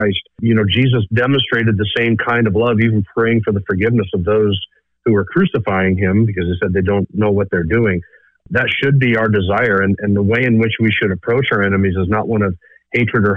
Christ. Jesus demonstrated the same kind of love, even praying for the forgiveness of those who were crucifying him, because he said they don't know what they're doing. That should be our desire. And the way in which we should approach our enemies is not one of hatred or